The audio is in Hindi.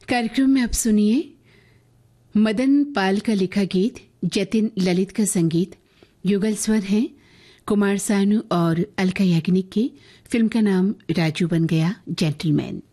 कार्यक्रम में आप सुनिए मदन पाल का लिखा गीत, जतिन ललित का संगीत, युगल स्वर हैं कुमार सानू और अलका याग्निक की। फिल्म का नाम राजू बन गया जेंटलमैन।